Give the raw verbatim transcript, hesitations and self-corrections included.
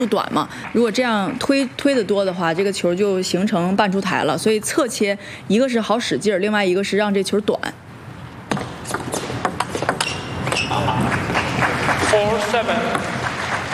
短嘛，如果这样推推的多的话，这个球就形成半出台了。所以侧切，一个是好使劲儿，另外一个是让这球短。 Four seven。